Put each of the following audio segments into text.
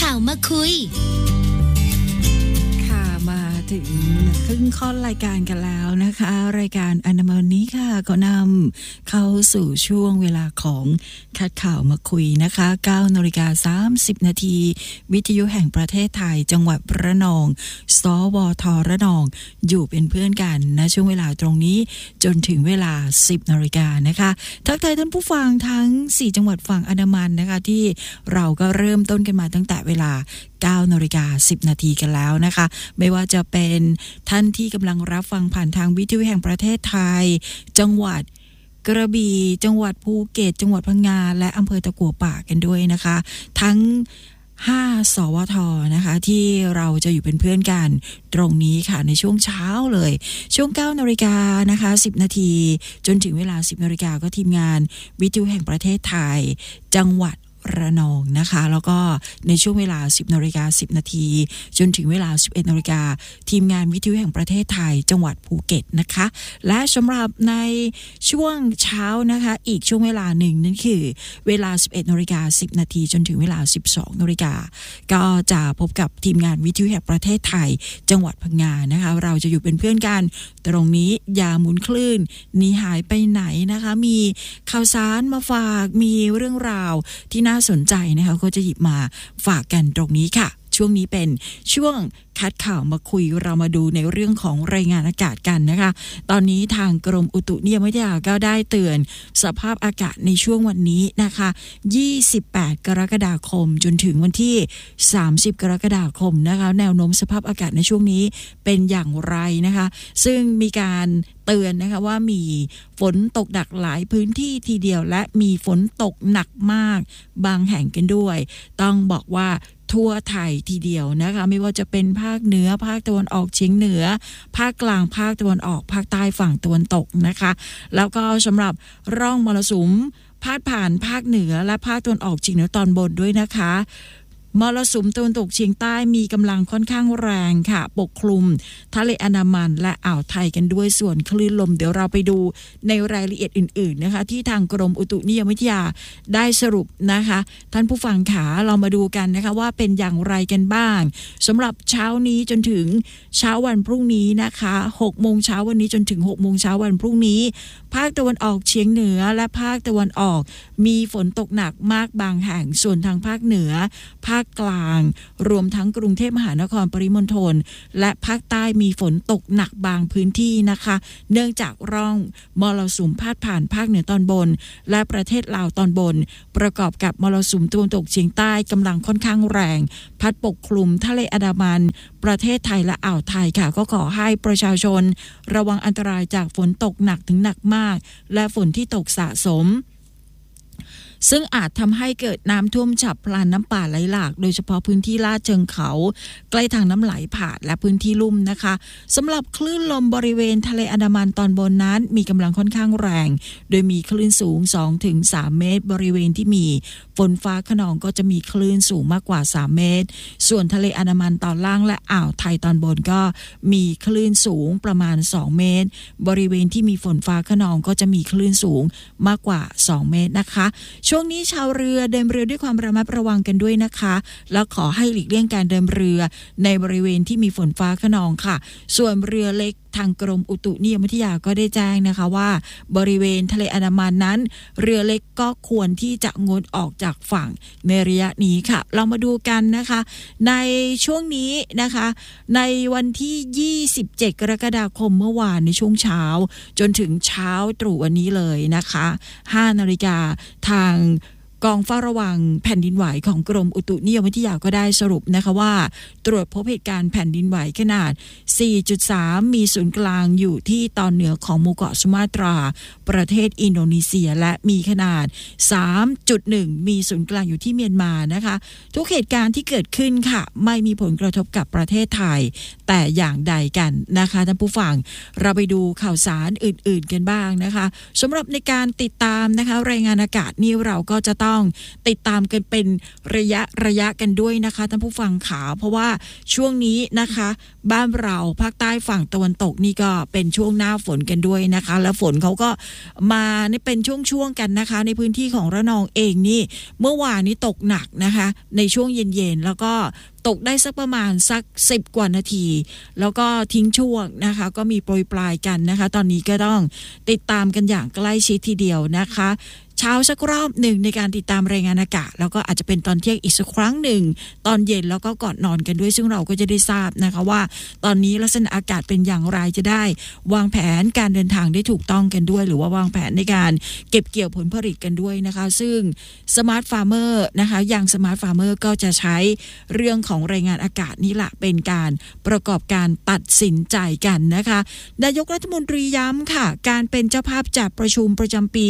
ข่าวมาคุยมาถึงครึ่งค่อนรายการกันแล้วนะคะรายการอนามัยนี้ค่ะก็นำเข้าสู่ช่วงเวลาของคัดข่าวมาคุยนะคะ 9:30 น.วิทยุแห่งประเทศไทยจังหวัดระนองสวทระนองอยู่เป็นเพื่อนกันนะช่วงเวลาตรงนี้จนถึงเวลา 10 น.นะคะทักทายท่านผู้ฟังทั้ง4จังหวัดฝั่งอันดามันนะคะที่เราก็เริ่มต้นกันมาตั้งแต่เวลา 9:10 น.กันแล้วนะคะไม่ว่าจะเป็นท่านที่กำลังรับฟังผ่านทางวิทยุแห่งประเทศไทยจังหวัดกระบี่จังหวัดภูเก็ตจังหวัดพังงาและอำเภอตะกั่วป่ากันด้วยนะคะทั้ง5สวทนะคะที่เราจะอยู่เป็นเพื่อนกันตรงนี้ค่ะในช่วงเช้าเลยช่วง 9:00 นนะคะ 10 นาทีจนถึงเวลา 10 นก็ทีมงานวิทยุแห่งประเทศไทยจังหวัดระนองนะคะแล้วก็ในช่วงเวลา 10:10 นจนถึงเวลา 11:00 นทีมงานวิทยุแห่งประเทศไทยจังหวัดภูเก็ตนะคะและสำหรับในช่วงเช้านะคะอีกช่วงเวลาหนึ่งนั่นคือเวลา 11:10 นจนถึงเวลา 12:00 นก็จะพบกับทีมงานวิทยุแห่งประเทศไทยจังหวัดพังงานะคะเราจะอยู่เป็นเพื่อนกันตรงนี้อย่าหมุนคลื่นหนีหายไปไหนนะคะมีข่าวสารมาฝากมีเรื่องราวที่น่าสนใจนะคะก็จะหยิบมาฝากกันตรงนี้ค่ะช่วงนี้เป็นช่วงคัดข่าวมาคุยเรามาดูในเรื่องของรายงานอากาศกันนะคะตอนนี้ทางกรมอุตุนิยมวิทยาก็ได้เตือนสภาพอากาศในช่วงวันนี้นะคะ28 กรกฎาคมจนถึงวันที่30 กรกฎาคมนะคะแนวโน้มสภาพอากาศในช่วงนี้เป็นอย่างไรนะคะซึ่งมีการเตือนนะคะว่ามีฝนตกหนักหลายพื้นที่ทีเดียวและมีฝนตกหนักมากบางแห่งกันด้วยต้องบอกว่าทั่วไทยทีเดียวนะคะไม่ว่าจะเป็นภาคเหนือภาคตะวันออกเฉียงเหนือภาคกลางภาคตะวันออกภาคใต้ฝั่งตะวันตกนะคะแล้วก็สำหรับร่องมรสุมพาดผ่านภาคเหนือและภาคตะวันออกเฉียงเหนือตอนบนด้วยนะคะมรสุมตะวันตกเฉียงใต้มีกำลังค่อนข้างแรงค่ะปกคลุมทะเลอันดามันและอ่าวไทยกันด้วยส่วนคลื่นลมเดี๋ยวเราไปดูในรายละเอียดอื่นๆนะคะที่ทางกรมอุตุนิยมวิทยาได้สรุปนะคะท่านผู้ฟังขาเรามาดูกันนะคะว่าเป็นอย่างไรกันบ้างสำหรับเช้านี้จนถึงเช้าวันพรุ่งนี้นะคะ6 โมงเช้าวันนี้จนถึง6 โมงเช้าวันพรุ่งนี้ภาคตะวันออกเฉียงเหนือและภาคตะวันออกมีฝนตกหนักมากบางแห่งส่วนทางภาคเหนือภาคกลางรวมทั้งกรุงเทพมหานครปริมณฑลและภาคใต้มีฝนตกหนักบางพื้นที่นะคะเนื่องจากร่องมรสุมพาดผ่านภาคเหนือตอนบนและประเทศลาวตอนบนประกอบกับมรสุมตะวันตกเฉียงใต้กำลังค่อนข้างแรงพัดปกคลุมทะเลอันดามันประเทศไทยและอ่าวไทยค่ะก็ขอให้ประชาชนระวังอันตรายจากฝนตกหนักถึงหนักมากและฝนที่ตกสะสมซึ่งอาจทำให้เกิดน้ำท่วมฉับพลันน้ำป่าไหลหลากโดยเฉพาะพื้นที่ลาดเชิงเขาใกล้ทางน้ำไหลผ่านและพื้นที่ลุ่มนะคะสำหรับคลื่นลมบริเวณทะเลอันดามันตอนบนนั้นมีกำลังค่อนข้างแรงโดยมีคลื่นสูง 2-3 เมตรบริเวณที่มีฝนฟ้าคะนองก็จะมีคลื่นสูงมากกว่า3 เมตรส่วนทะเลอันดามันตอนล่างและอ่าวไทยตอนบนก็มีคลื่นสูงประมาณ2 เมตรบริเวณที่มีฝนฟ้าคะนองก็จะมีคลื่นสูงมากกว่า2 เมตรนะคะช่วงนี้ชาวเรือเดินเรือด้วยความระมัดระวังกันด้วยนะคะแล้วขอให้หลีกเลี่ยงการเดินเรือในบริเวณที่มีฝนฟ้าคะนองค่ะส่วนเรือเล็กทางกรมอุตุนิยมวิทยาก็ได้แจ้งนะคะว่าบริเวณทะเลอันดามันนั้นเรือเล็กก็ควรที่จะงดออกจากฝั่งในระยะนี้ค่ะเรามาดูกันนะคะในช่วงนี้นะคะในวันที่27 กรกฎาคมเมื่อวานในช่วงเช้าจนถึงเช้าตรู่วันนี้เลยนะคะ5 นาฬิกาทางกองเฝ้าระวังแผ่นดินไหวของกรมอุตุนิยมวิทยาก็ได้สรุปนะคะว่าตรวจพบเหตุการณ์แผ่นดินไหวขนาด 4.3 มีศูนย์กลางอยู่ที่ตอนเหนือของหมู่เกาะสุมาตราประเทศอินโดนีเซียและมีขนาด 3.1 มีศูนย์กลางอยู่ที่เมียนมานะคะทุกเหตุการณ์ที่เกิดขึ้นค่ะไม่มีผลกระทบกับประเทศไทยแต่อย่างใดกันนะคะท่านผู้ฟังเราไปดูข่าวสารอื่นๆกันบ้างนะคะสำหรับในการติดตามนะคะรายงานอากาศนี้เราก็จะต้องต้องติดตามกันเป็นระยะกันด้วยนะคะท่านผู้ฟังขาเพราะว่าช่วงนี้นะคะบ้านเราภาคใต้ฝั่งตะวันตกนี่ก็เป็นช่วงหน้าฝนกันด้วยนะคะแล้วฝนเขาก็มานี่เป็นช่วงกันนะคะในพื้นที่ของระนองเองนี่เมื่อวานนี้ตกหนักนะคะในช่วงเย็นๆแล้วก็ตกได้สักประมาณสัก10 กว่านาทีแล้วก็ทิ้งช่วงนะคะก็มีโปรยปลายกันนะคะตอนนี้ก็ต้องติดตามกันอย่างใกล้ชิดทีเดียวนะคะเช้าสักรอบหนึ่งในการติดตามรายงานอากาศแล้วก็อาจจะเป็นตอนเที่ยงอีกสักครั้งหนึ่งตอนเย็นแล้วก็ก่อนนอนกันด้วยซึ่งเราก็จะได้ทราบนะคะว่าตอนนี้ลักษณะอากาศเป็นอย่างไรจะได้วางแผนการเดินทางได้ถูกต้องกันด้วยหรือว่าวางแผนในการเก็บเกี่ยวผลผลิตกันด้วยนะคะซึ่งสมาร์ทฟาร์มเมอร์นะคะอย่างสมาร์ทฟาร์มเมอร์ก็จะใช้เรื่องของรายงานอากาศนี้แหละเป็นการประกอบการตัดสินใจกันนะคะนายกรัฐมนตรีย้ำค่ะการเป็นเจ้าภาพจัดประชุมประจำปี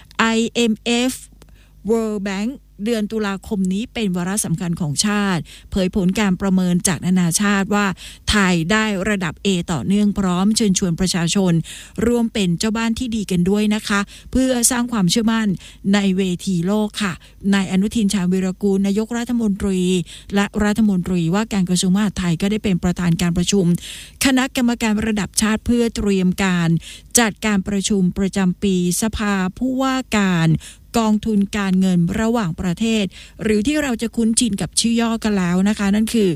IMF World Bank เดือนตุลาคมนี้เป็นวาระสำคัญของชาติเผยผลการประเมินจากนานาชาติว่าไทยได้ระดับ A ต่อเนื่องพร้อมเชิญชวนประชาชนร่วมเป็นเจ้าบ้านที่ดีกันด้วยนะคะเพื่อสร้างความเชื่อมั่นในเวทีโลกค่ะนายอนุทินชาญวีรกูลนายกรัฐมนตรีและรัฐมนตรีว่าการกระทรวงมหาดไทยก็ได้เป็นประธานการประชุมคณะกรรมการระดับชาติเพื่อเตรียมการจัดการประชุมประจำปีสภาผู้ว่าการกองทุนการเงินระหว่างประเทศหรือที่เราจะคุ้นชินกับชื่อย่อกันแล้วนะคะนั่นคือ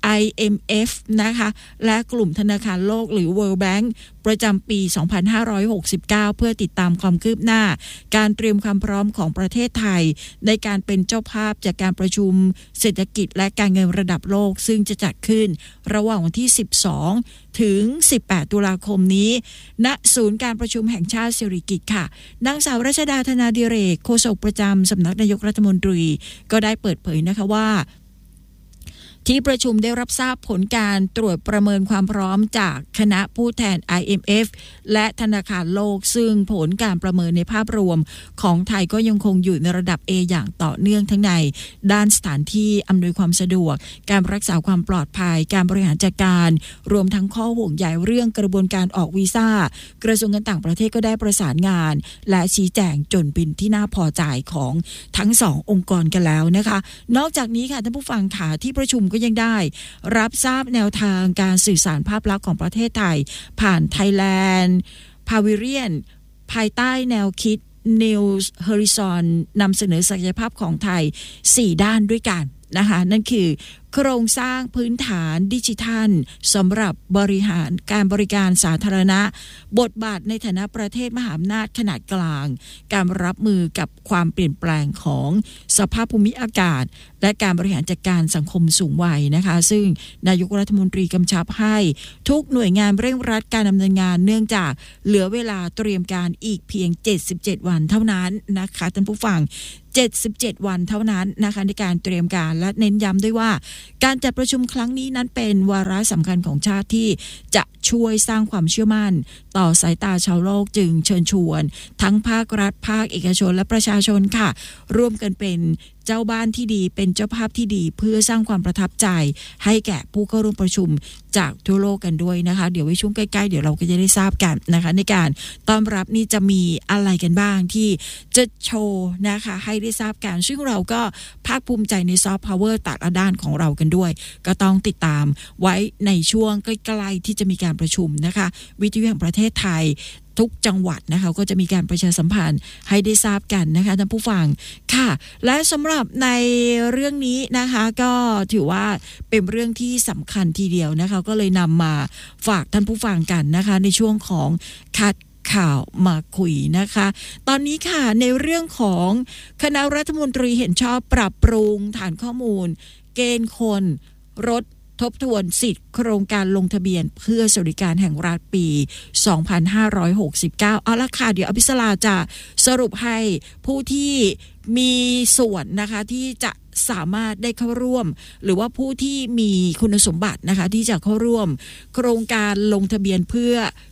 IMF นะคะและกลุ่มธนาคารโลกหรือ World Bank ประจำปี 2569 เพื่อติดตามความคืบหน้าการเตรียมความพร้อมของประเทศไทยในการเป็นเจ้าภาพจากการประชุมเศรษฐกิจและการเงินระดับโลกซึ่งจะจัดขึ้นระหว่างวันที่ 12 ถึง 18 ตุลาคมนี้ณศูนย์การประชุมแห่งชาติสิริกิติ์ค่ะนางสาวรัชดาธนาดิเรกโฆษกประจำสำนักนายกรัฐมนตรีก็ได้เปิดเผยนะคะว่าที่ประชุมได้รับทราบผลการตรวจประเมินความพร้อมจากคณะผู้แทน IMF และธนาคารโลกซึ่งผลการประเมินในภาพรวมของไทยก็ยังคงอยู่ในระดับ A อย่างต่อเนื่องทั้งในด้านสถานที่อำนวยความสะดวกการรักษาความปลอดภัยการบริหารจัดการรวมทั้งข้อห่วงใยเรื่องกระบวนการออกวีซ่ากระทรวงการต่างประเทศก็ได้ประสานงานและชี้แจงจนเป็นที่น่าพอใจของทั้ง2 องค์กรกันแล้วนะคะนอกจากนี้ค่ะท่านผู้ฟังค่ะที่ประชุมก็ยังได้รับทราบแนวทางการสื่อสารภาพลักษณ์ของประเทศไทยผ่าน Thailand Pavilion ภายใต้แนวคิด New Horizon นำเสนอศักยภาพของไทย4 ด้านด้วยกันนะคะนั่นคือโครงสร้างพื้นฐานดิจิทัลสำหรับบริหารการบริการสาธารณะบทบาทในฐานะประเทศมหาอำนาจขนาดกลางการรับมือกับความเปลี่ยนแปลงของสภาพภูมิอากาศและการบริหารจัดการสังคมสูงวัยนะคะซึ่งนายกรัฐมนตรีกำชับให้ทุกหน่วยงานเร่งรัดการดำเนินงานเนื่องจากเหลือเวลาเตรียมการอีกเพียง77 วันเท่านั้นนะคะท่านผู้ฟัง77 วันเท่านั้นนะคะในการเตรียมการและเน้นย้ำด้วยว่าการจัดประชุมครั้งนี้นั้นเป็นวาระสำคัญของชาติที่จะช่วยสร้างความเชื่อมั่นต่อสายตาชาวโลกจึงเชิญชวนทั้งภาครัฐภาคเอกชนและประชาชนค่ะร่วมกันเป็นเจ้าบ้านที่ดีเป็นเจ้าภาพที่ดีเพื่อสร้างความประทับใจให้แก่ผู้เข้าร่วมประชุมจากทั่วโลกกันด้วยนะคะเดี๋ยวไว้ช่วงใกล้ๆเดี๋ยวเราก็จะได้ทราบกันนะคะในการต้อนรับนี่จะมีอะไรกันบ้างที่จะโชว์นะคะให้ได้ทราบกันซึ่งเราก็ภาคภูมิใจในซอฟต์พาวเวอร์แต่ละด้านของเรากันด้วยก็ต้องติดตามไว้ในช่วงใกล้ๆที่จะมีการประชุมนะคะวิทยุแห่งประเทศไทยทุกจังหวัดนะคะก็จะมีการประชาสัมพันธ์ให้ได้ทราบกันนะคะท่านผู้ฟังค่ะและสำหรับในเรื่องนี้นะคะก็ถือว่าเป็นเรื่องที่สำคัญทีเดียวนะคะก็เลยนำมาฝากท่านผู้ฟังกันนะคะในช่วงของคัดข่าวมาคุยนะคะตอนนี้ค่ะในเรื่องของคณะรัฐมนตรีเห็นชอบปรับปรุงฐานข้อมูลเกณฑ์คนรถทบทวนสิทธิ์โครงการลงทะเบียนเพื่อสวัสดิการแห่งรัฐปี 2569 เอาละค่ะเดี๋ยวอภิสราจะสรุปให้ผู้ที่มีส่วนนะคะที่จะสามารถได้เข้าร่วมหรือว่าผู้ที่มีคุณสมบัตินะคะที่จะเข้าร่วมโครงการลงทะเบียนเพื่อ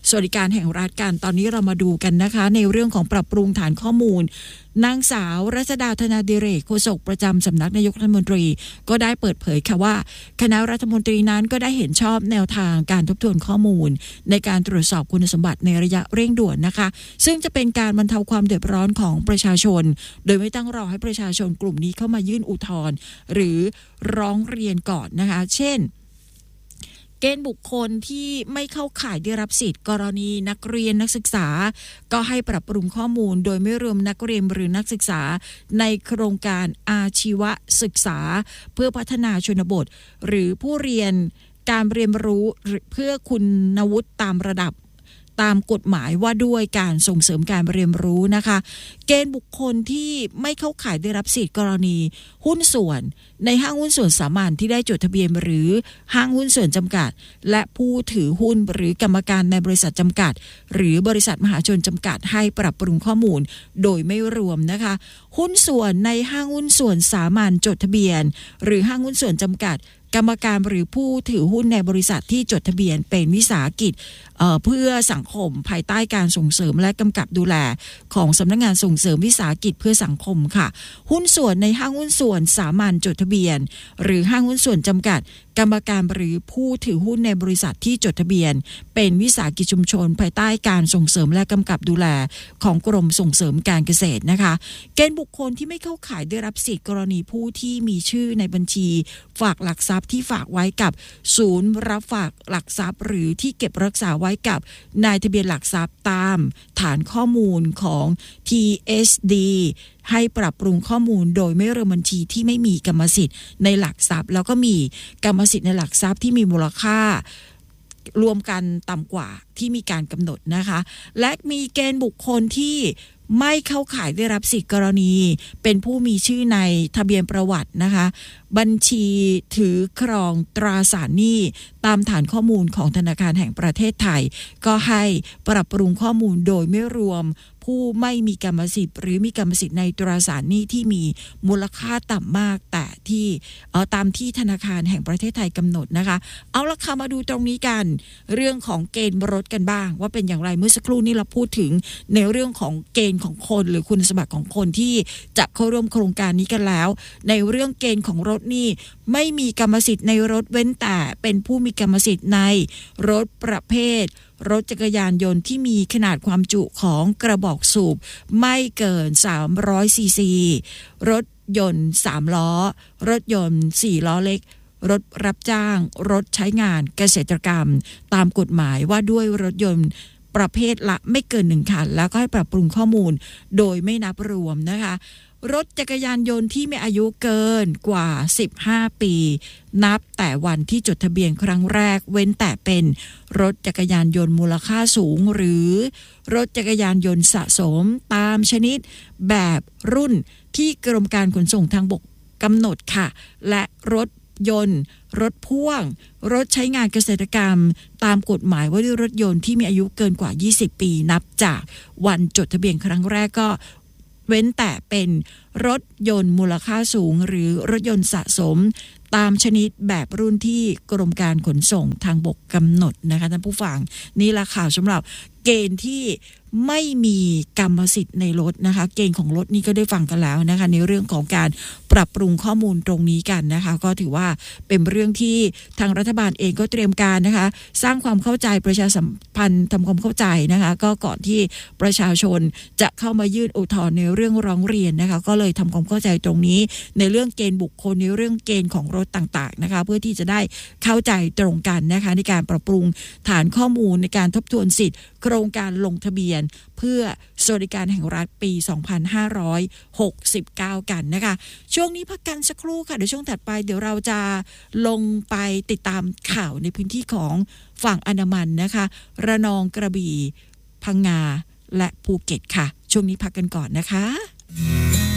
สวัสดิการแห่งรัฐกันตอนนี้เรามาดูกันนะคะในเรื่องของปรับปรุงฐานข้อมูลนางสาวรัชดาธนาดิเรกโฆษกประจำสำนักนายกรัฐมนตรีก็ได้เปิดเผยค่ะว่าคณะรัฐมนตรีนั้นก็ได้เห็นชอบแนวทางการทบทวนข้อมูลในการตรวจสอบคุณสมบัติในระยะเร่งด่วนนะคะซึ่งจะเป็นการบรรเทาความเดือดร้อนของประชาชนโดยไม่ต้องรอให้ประชาชนกลุ่มนี้เข้ามายื่นอุทธรณ์หรือร้องเรียนก่อนนะคะเช่นเกณฑ์บุคคลที่ไม่เข้าข่ายได้รับสิทธิ์กรณีนักเรียนนักศึกษาก็ให้ปรับปรุงข้อมูลโดยไม่รวมนักเรียนหรือนักศึกษาในโครงการอาชีวศึกษาเพื่อพัฒนาชนบทหรือผู้เรียนการเรียนรู้เพื่อคุณวุฒิตามระดับตามกฎหมายว่าด้วยการส่งเสริมการเรียนรู้นะคะเกณฑ์บุคคลที่ไม่เข้าข่ายได้รับสิทธิ์กรณีหุ้นส่วนในห้างหุ้นส่วนสามัญที่ได้จดทะเบียนหรือห้างหุ้นส่วนจำกัดและผู้ถือหุ้นหรือกรรมการในบริษัทจำกัดหรือบริษัทมหาชนจำกัดให้ปรับปรุงข้อมูลโดยไม่รวมนะคะหุ้นส่วนในห้างหุ้นส่วนสามัญจดทะเบียนหรือห้างหุ้นส่วนจำกัดกรรมการหรือผู้ถือหุ้นในบริษัทที่จดทะเบียนเป็นวิสาหกิจเพื่อสังคมภายใต้การส่งเสริมและกำกับดูแลของสำนักงานส่งเสริมวิสาหกิจเพื่อสังคมค่ะหุ้นส่วนในห้างหุ้นส่วนสามัญจดทะเบียนหรือห้างหุ้นส่วนจำกัดกรรมการหรือผู้ถือหุ้นในบริษัทที่จดทะเบียนเป็นวิสาหกิจชุมชนภายใต้การส่งเสริมและกำกับดูแลของกรมส่งเสริมการเกษตรนะคะเกณฑ์บุคคลที่ไม่เข้าข่ายได้รับสิทธิกรณีผู้ที่มีชื่อในบัญชีฝากหลักทรัพย์ที่ฝากไว้กับศูนย์รับฝากหลักทรัพย์หรือที่เก็บรักษาไว้กับนายทะเบียนหลักทรัพย์ตามฐานข้อมูลของ TSD ให้ปรับปรุงข้อมูลโดยไม่รวมบัญชีที่ไม่มีกรรมสิทธิ์ในหลักทรัพย์แล้วก็มีกรรมสิทธิ์ในหลักทรัพย์ที่มีมูลค่ารวมกันต่ำกว่าที่มีการกำหนดนะคะและมีเกณฑ์บุคคลที่ไม่เข้าข่ายได้รับสิทธิกรณีเป็นผู้มีชื่อในทะเบียนประวัตินะคะบัญชีถือครองตราสารหนี้ตามฐานข้อมูลของธนาคารแห่งประเทศไทยก็ให้ปรับปรุงข้อมูลโดยไม่รวมผู้ไม่มีกรรมสิทธิ์หรือมีกรรมสิทธิ์ในตราสารหนี้ที่มีมูลค่าต่ำมากแต่ที่ตามที่ธนาคารแห่งประเทศไทยกำหนดนะคะเอาละค่ะมาดูตรงนี้กันเรื่องของเกณฑ์รถกันบ้างว่าเป็นอย่างไรเมื่อสักครู่นี้เราพูดถึงในเรื่องของเกณฑ์ของคนหรือคุณสมบัติของคนที่จะเข้าร่วมโครงการนี้กันแล้วในเรื่องเกณฑ์ของรถนี่ไม่มีกรรมสิทธิ์ในรถเว้นแต่เป็นผู้มีกรรมสิทธิ์ในรถประเภทรถจักรยานยนต์ที่มีขนาดความจุของกระบอกสูบไม่เกิน300ซีซีรถยนต์3ล้อรถยนต์4ล้อเล็กรถรับจ้างรถใช้งานเกษตรกรรมตามกฎหมายว่าด้วยรถยนต์ประเภทละไม่เกิน1คันแล้วก็ให้ปรับปรุงข้อมูลโดยไม่นับรวมนะคะรถจักรยานยนต์ที่มีอายุเกินกว่า15ปีนับแต่วันที่จดทะเบียนครั้งแรกเว้นแต่เป็นรถจักรยานยนต์มูลค่าสูงหรือรถจักรยานยนต์สะสมตามชนิดแบบรุ่นที่กรมการขนส่งทางบกกำหนดค่ะและรถยนต์รถพ่วงรถใช้งานเกษตรกรรมตามกฎหมายว่าด้วยรถยนต์ที่มีอายุเกินกว่า20ปีนับจากวันจดทะเบียนครั้งแรกก็เว้นแต่เป็นรถยนต์มูลค่าสูงหรือรถยนต์สะสมตามชนิดแบบรุ่นที่กรมการขนส่งทางบกกำหนดนะคะท่านผู้ฟังนี่ละข่าวสำหรับเกณฑ์ที่ไม่มีกรรมสิทธิ์ในรถนะคะเกณฑ์ของรถนี่ก็ได้ฟังกันแล้วนะคะในเรื่องของการปรับปรุงข้อมูลตรงนี้กันนะคะก็ถือว่าเป็นเรื่องที่ทางรัฐบาลเองก็เตรียมการนะคะสร้างความเข้าใจประชาสัมพันธ์ทำความเข้าใจนะคะก็ก่อนที่ประชาชนจะเข้ามายื่นอุทธรณ์ในเรื่องร้องเรียนนะคะก็เลยทำความเข้าใจตรงนี้ในเรื่องเกณฑ์บุคคลในเรื่องเกณฑ์ของรถต่างๆนะคะเพื่อที่จะได้เข้าใจตรงกันนะคะในการปรับปรุงฐานข้อมูลในการทบทวนสิทธิ์โครงการลงทะเบียนเพื่อสวัสดิการแห่งรัฐปี 2569 กันนะคะช่วงนี้พักกันสักครู่ค่ะเดี๋ยวช่วงถัดไปเดี๋ยวเราจะลงไปติดตามข่าวในพื้นที่ของฝั่งอันดามันนะคะระนองกระบี่พังงาและภูเก็ตค่ะช่วงนี้พักกันก่อนนะคะ